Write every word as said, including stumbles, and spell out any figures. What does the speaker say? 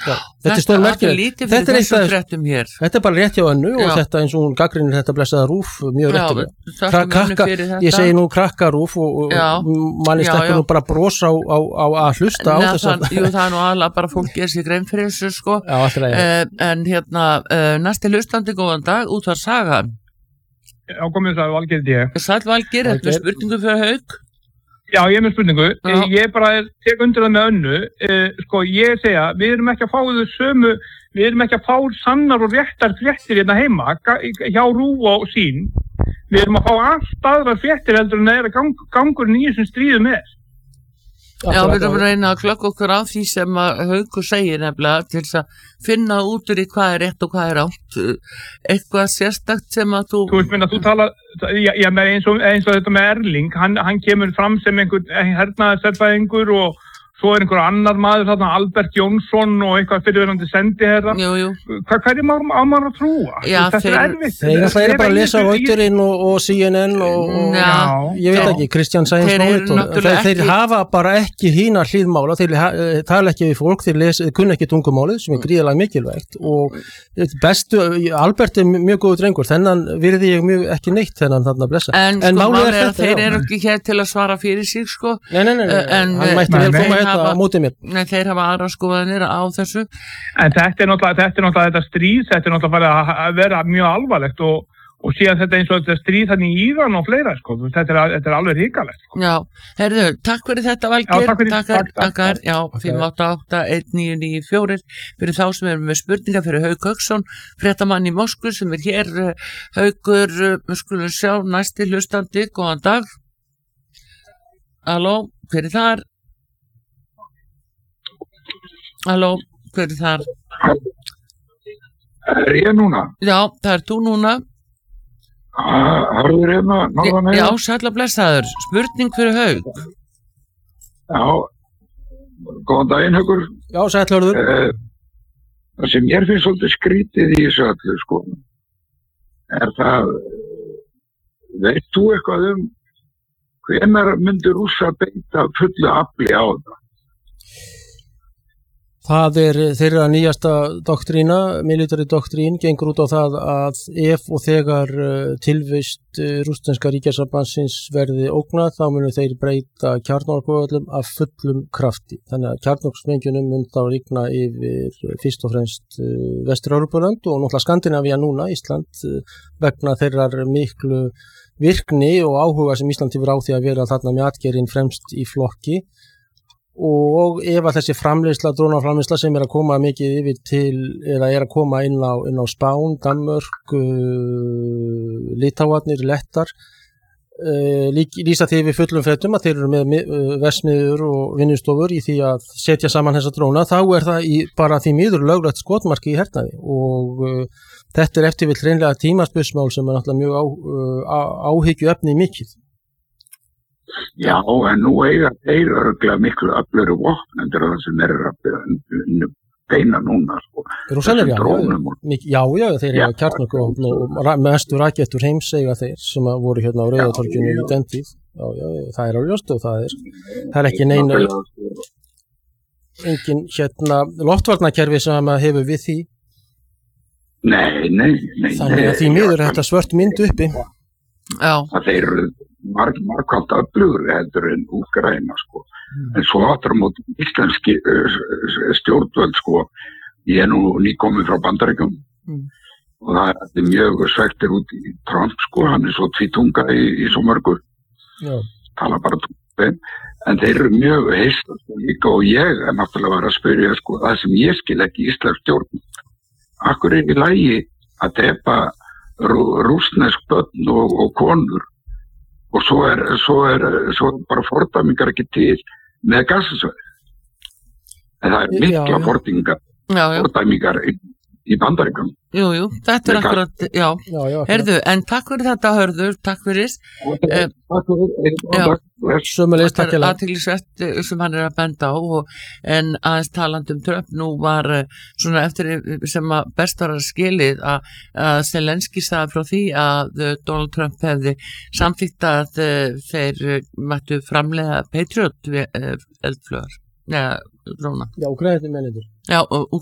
Já, þetta er stórmerkilegt. Þetta er eitthvað fréttum hér. Þetta er bara rétt hjá Önnu og þetta eins og hún gagnrýnir þetta blessaða RÚV mjög réttilega. Kra- krakka, ég segi nú krakka RÚV og, og manni stekkur nú bara bros á, á, á að hlusta á þess að... Jú, það er nú alveg bara fólk gerir sér grein fyrir þessu, sko. Já, alltaf uh, en hérna, uh, næsti hlustandi góðan dag, út var sagan. Já, komið það, Valgeir ég. Sæll Valgeir, þetta er spurningu fyrir Hauk. Já, ég er með spurningu. Já. Ég bara tek undir það með Önnu. Eh, sko, ég segja, við erum ekki að fá þau sömu, við erum ekki að fá sannar og réttar fréttir hérna heima, hjá RÚV og sín. Við erum að fá allt aðra fréttir heldur en það er að gang, gangurinn í þessum stríðum er. Já, við erum að reyna að klökka okkur á því sem að Haukur segir nefnilega til þess að finna út úr í hvað er rétt og hvað er rátt. Eitthvað sérstakt sem að þú... Þú veist minna, þú tala, já, já eins, og, eins og þetta með Erling, hann, hann kemur fram sem einhver hernaðarsérfræðingur og svo er einhver annar maður þarna, Albert Jónsson og eitthvað fyrirverandi sendiherra. Jú, jú. Hvað hverjum á maður að trúa? Já, þetta þeir, er erfitt. Þeir er bara að lesa Reuterinn og, og C N N og, og já, ég veit já. ekki, Christian Science Monitor. Þeir, þeir ekki... hafa bara ekki hína hlýðmála, þeir ha, tala ekki við fólk, þeir les, kunna ekki tungumálið sem er gríðarlega mikilvægt og bestu, Albert er mjög góður drengur, þennan virði ég mjög ekki neitt þennan þarna blessa. En, en sko, málið er að þeir eru ekki hér til að svara fyrir sig, sko. Nei, nei, nei, nei. En, hann mætti vel koma hérna á móti mér. Nei, þeir hafa aðra skoðanir á þessu. En þetta er náttúrulega, þetta er náttúrulega þetta stríð, þetta er náttúrulega bara að vera mjög alvarlegt og, og síðan þetta eins og þetta stríð þannig í Íran og fleira, sko. Þetta er, þetta er alveg hrikalegt. Sko. Já, herðu, takk fyrir þetta, Valgeir. Já, takk fyrir takkar, takk, takkar, já, fimm átta átta eitt níu níu fjögur fyrir þá sem erum með spurningar fyrir Hauk Hauksson, fréttamann í Moskvu sem er hér. Haukur, við skulum sjá næsti hlustandi, góðan dag. Halló, hver er þar? Halló, hver er þar? Er ég núna? Já, það er þú núna. Hörður hérna, norðan Já, sæll og blessaður. Spurning fyrir Hauk. Já, góðan daginn, Haukur. Já, sæll Hörður. Eh, það sem ég finnst svolítið skrítið í þessu öllu, sko, er það, veit þú eitthvað um hvenær myndi Rússar beita fullu afli á það? Það er þeirra nýjasta doktrína, military doktrín, gengur út á það að ef og þegar tilvist rússneska ríkjasambandsins verði ógnað, þá munu þeir breyta kjarnorkuvöllum af fullum krafti. Þannig að kjarnorkusprengjunum mun þá rigna yfir fyrst og fremst Vestur-Evrópulönd og náttúrulega Skandinavía núna, Ísland, vegna þeirrar miklu virkni og áhuga sem Ísland hefur á því að vera þarna með atgerinn fremst í flokki. Og ef að þessi framleiðsla, drónaframleiðsla sem er að koma mikið yfir til, eða er að koma inn á, inn á Spán, Danmörk, uh, Litáarnir, Lettar, uh, lýsa því við fullum fréttum að þeir eru með uh, versmiður og vinnustofur í því að setja saman þessa dróna, þá er það í, bara því miður löglegt skotmarki í hernaði og uh, þetta er eftir vill hreinlega tímaspursmál sem er náttúrulega mjög á, uh, áhyggjuefni mikið. Já, en nú eiga þeir örglega miklu öflugri vopn en það sem er að beina núna, sko. Rússalir, já, já, já, já, þeir eiga kjarnorkuvopn og mestu rakettur heims eiga þeir sem voru hérna á Rauðatorginu í den tíð. Já, já, það er á ljóst og það er, það er ekki neina, engin hérna loftvarnakerfi sem hefur við því. Nei, nei, nei. Þannig að því miður þetta svört mynd uppi. Já. Það þeir eru marg, margkvæmt öflugur heldur en Úkraína, sko. Mm. En svo áttur á móti íslenski uh, stjórnvöld, sko. Ég er nú nýkominn frá Bandaríkjum mm. og það er mjög svektir út í Trump, sko. Hann er svo tvítunga í, í svo mörgu. Já. Tala bara tónum. En þeir eru mjög heist líka og ég er náttúrulega var að spyrja, sko, það sem ég skil ekki íslensk stjórnvöld. Akkur er í lagi að drepa rússnesk börn og, og konur og svo er, svo er svo bara fordæmingar ekki til með gasasvæði. En það er mikla fordæmingar, fordæmingar í, í Bandaríkjum. Jú, jú, þetta er akkurat, já. já, já Herðu, en takk fyrir þetta, Hörður, takk fyrir. Okay, takk fyrir. Sömulegis, takk fyrir. Athyglisvert sem hann er að benda á, og, en aðeins talandi um Trump, nú var svona eftir sem að best var að skilið að, að Zelenski sagði frá því að Donald Trump hefði samþykkt að þeir mættu framleiða Patriot eldflögar, neða dróna. Já, Úkraínumennirnir. Já, og